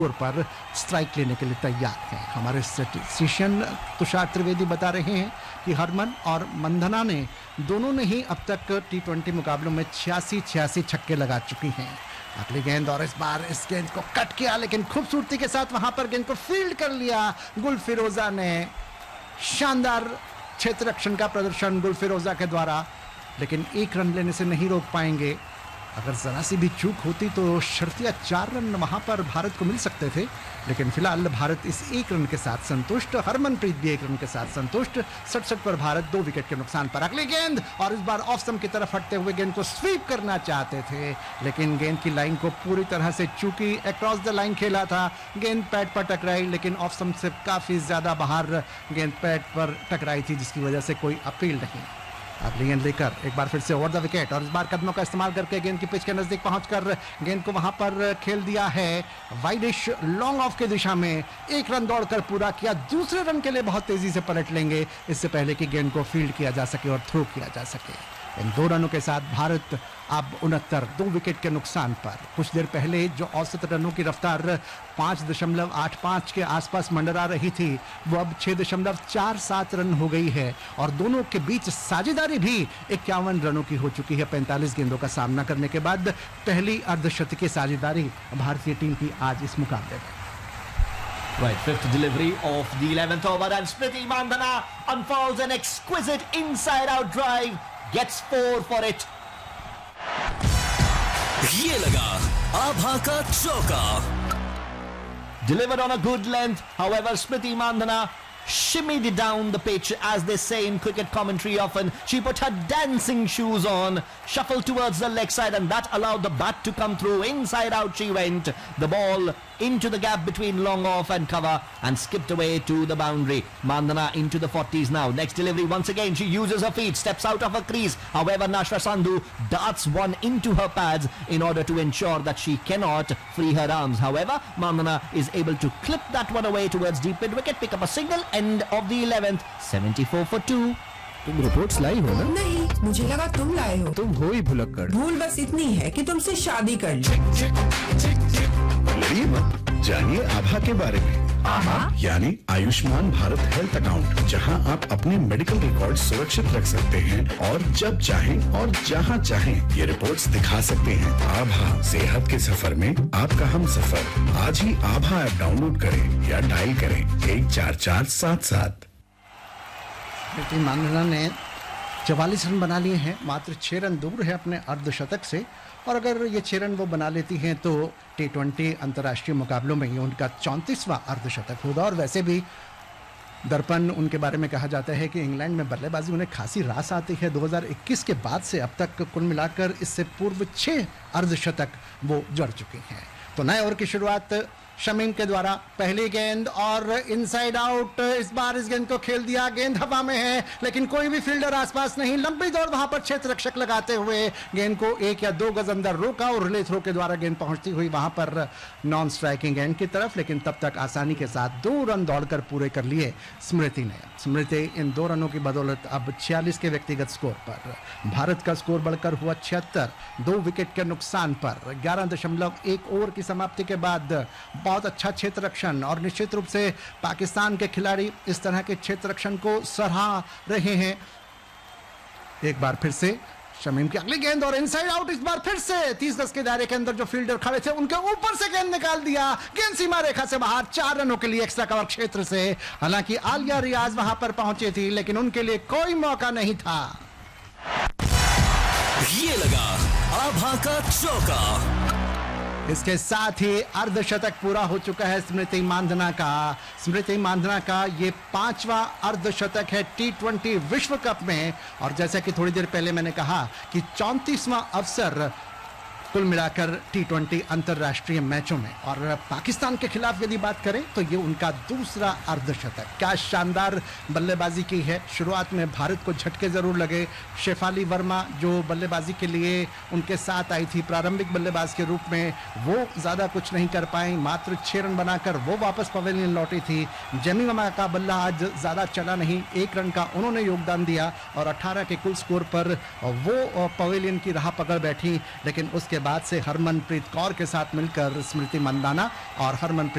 पर स्ट्राइक लेने के लिए तैयार हैं। हमारे स्टेटिस्टिशियन तुषार त्रिवेदी बता रहे हैं कि हरमन और मंधना ने दोनों ने ही अब तक टी20 मुकाबलों में 86 छक्के लगा चुकी हैं। अगली गेंद और इस बार इस गेंद को कट किया, लेकिन खूबसूरती के साथ वहां पर गेंद को फील्ड कर लिया गुल फिरोजा ने। शानदार क्षेत्र रक्षण का प्रदर्शन गुल फिरोजा के द्वारा, लेकिन एक रन लेने से नहीं रोक पाएंगे। अगर जरा सी भी चूक होती तो शर्तिया 4 रन वहां पर भारत को मिल सकते थे, लेकिन फिलहाल भारत इस 1 रन के साथ संतुष्ट। हरमनप्रीत भी 1 रन के साथ संतुष्ट। 67 पर भारत 2 विकेट के नुकसान पर। अगली गेंद और इस बार ऑफ स्टंप की तरफ हटते हुए गेंद को स्वीप करना चाहते थे, लेकिन गेंद की लाइन को पूरी तरह से चूकी। अक्रॉस द लाइन खेला था, गेंद पैड पर टकराई, लेकिन ऑफ स्टंप से काफी ज्यादा बाहर गेंद पैड पर टकराई थी, जिसकी वजह से कोई अपील नहीं। अगली गेंद लेकर एक बार फिर से ओवर द विकेट और इस बार कदमों का इस्तेमाल करके गेंद की पिच के नजदीक पहुंचकर गेंद को वहां पर खेल दिया है वाइडिश लॉन्ग ऑफ की दिशा में। 1 रन दौड़कर पूरा किया। दूसरे रन के लिए बहुत तेजी से पलट लेंगे, इससे पहले कि गेंद को फील्ड किया जा सके और थ्रो किया जा सके। इन 2 रनों के साथ भारत अब 69 2 विकेट के नुकसान पर। कुछ देर पहले जो औसत रनों की रफ्तार 5.85 के आसपास मंडरा रही थी, वो अब 6.47 रन हो गई है और दोनों के बीच साझेदारी भी 51 रनों की हो चुकी है। 45 गेंदों का सामना करने के बाद पहली अर्धशतकीय साझेदारी भारतीय टीम की आज इस मुकाबले में। Right, 5th delivery of the 11th over and Smriti Mandhana unfolds an exquisite inside-out drive, gets 4 for it. ये लगा आभा का चौका. Delivered on a good length, however Smriti Mandhana shimmied down the pitch, as they say in cricket commentary often. She put her dancing shoes on, shuffled towards the leg side, and that allowed the bat to come through. Inside out she went. The ball into the gap between long off and cover and skipped away to the boundary. Mandhana into the 40s now. Next delivery once again, she uses her feet, steps out of her crease. However, Nashra Sandhu darts one into her pads in order to ensure that she cannot free her arms. However, Mandhana is able to clip that one away towards deep mid wicket, pick up a single. End of the 11th, 74 for 2. तुम reports लाई हो ना? नहीं, मुझे लगा तुम लाए हो। तुम हो ही भुलक्कड़। भूल बस इतनी है कि तुमसे शादी कर ली। लड़िए मत, जानिए आभा के बारे में। आभा यानी आयुष्मान भारत हेल्थ अकाउंट, जहां आप अपने मेडिकल रिकॉर्ड सुरक्षित रख सकते हैं और जब चाहें और जहां चाहें ये रिपोर्ट्स दिखा सकते हैं। आभा, सेहत के सफर में आपका हम सफर। आज ही आभा ऐप डाउनलोड करें या डायल करें 14477। स्मृति मांधना ने 44 रन बना लिए हैं, मात्र 6 रन दूर है अपने अर्धशतक से, और अगर ये 6 रन वो बना लेती हैं तो टी20 अंतर्राष्ट्रीय मुकाबलों में ये उनका 34वां अर्धशतक होगा। और वैसे भी दर्पण उनके बारे में कहा जाता है कि इंग्लैंड में बल्लेबाजी उन्हें खासी रास आती है। 2021 के बाद से अब तक कुल मिलाकर इससे पूर्व 6 अर्धशतक वो जड़ चुकी हैं। तो नए ओवर की शुरुआत शमीम के द्वारा। पहली गेंद और इनसाइड आउट। इस बार इस गेंद को खेल दिया, गेंद हवा में है लेकिन कोई भी फील्डर आसपास नहीं। लंबी दौड़ वहां पर क्षेत्र रक्षक लगाते हुए गेंद को 1 या 2 गज अंदर रोका और रिले थ्रो के द्वारा गेंद पहुंचती हुई वहां पर नॉन स्ट्राइकिंग एंड की तरफ, लेकिन तब तक आसानी के साथ 2 रन दौड़कर पूरे कर लिए स्मृति ने। स्मृति इन 2 रनों की बदौलत अब 46 के व्यक्तिगत स्कोर पर। भारत का स्कोर बढ़कर हुआ 76 2 विकेट के नुकसान पर। 11.1 ओवर की समाप्ति के बाद बहुत अच्छा क्षेत्र रक्षण, और निश्चित रूप से पाकिस्तान के खिलाड़ी इस तरह के क्षेत्र रक्षण को सराह रहे हैं। एक बार फिर से शमीम की अगली गेंद और इनसाइड आउट। इस बार फिर से 30 गज के दायरे के अंदर जो फील्डर खड़े थे उनके ऊपर से गेंद निकाल दिया, गेंद सीमा रेखा से बाहर। 4 रनों के लिए एक्स्ट्रा कवर क्षेत्र से। हालांकि आलिया रियाज वहां पर पहुंची थी लेकिन उनके लिए कोई मौका नहीं था। ये लगा आभा का चौका। इसके साथ ही अर्धशतक पूरा हो चुका है स्मृति मांधना का। स्मृति मांधना का ये 5वां अर्धशतक है टी20 विश्व कप में, और जैसा कि थोड़ी देर पहले मैंने कहा कि 34वां अवसर कुल मिलाकर टी20 अंतर्राष्ट्रीय मैचों में। और पाकिस्तान के खिलाफ यदि बात करें तो ये उनका दूसरा अर्धशतक। क्या शानदार बल्लेबाजी की है। शुरुआत में भारत को झटके जरूर लगे। शेफाली वर्मा जो बल्लेबाजी के लिए उनके साथ आई थी प्रारंभिक बल्लेबाज के रूप में, वो ज़्यादा कुछ नहीं कर पाई। मात्र 6 रन बनाकर वो वापस पवेलियन लौटी थी। जमीमा का बल्ला आज ज़्यादा चला नहीं, 1 रन का उन्होंने योगदान दिया और 18 के कुल स्कोर पर वो पवेलियन की राह पकड़ बैठी। लेकिन उसके बाद से हरमनप्रीत कौर के साथ मिलकर स्मृति मंदाना और हरमनप्रीत